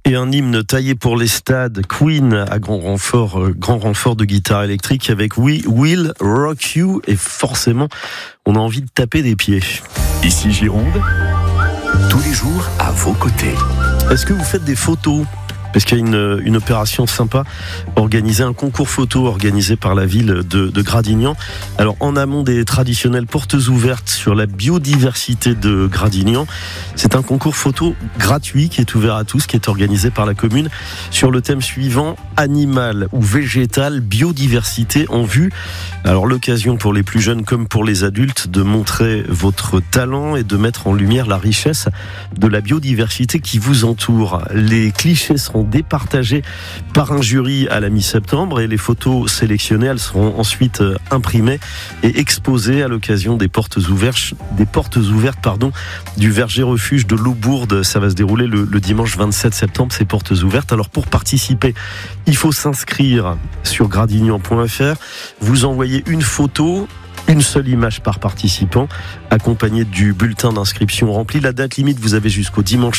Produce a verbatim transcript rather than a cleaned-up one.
Et un hymne taillé pour les stades, Queen à grand renfort, euh, grand renfort de guitare électrique avec We Will Rock You. Et forcément, on a envie de taper des pieds. Ici Gironde, tous les jours à vos côtés. Est-ce que vous faites des photos ? Parce qu'il y a une, une opération sympa organisée, un concours photo organisé par la ville de, de Gradignan. Alors en amont des traditionnelles portes ouvertes sur la biodiversité de Gradignan, c'est un concours photo gratuit qui est ouvert à tous, qui est organisé par la commune sur le thème suivant, animal ou végétal, biodiversité en vue. Alors l'occasion pour les plus jeunes comme pour les adultes de montrer votre talent et de mettre en lumière la richesse de la biodiversité qui vous entoure. Les clichés seront départagées par un jury à la mi-septembre et les photos sélectionnées, elles seront ensuite imprimées et exposées à l'occasion des portes ouvertes, des portes ouvertes pardon, du verger refuge de l'Aubourde. Ça va se dérouler le, le dimanche vingt-sept septembre, ces portes ouvertes. Alors pour participer, il faut s'inscrire sur gradignan point f r. Vous envoyez une photo, une seule image par participant, accompagnée du bulletin d'inscription rempli. La date limite, vous avez jusqu'au dimanche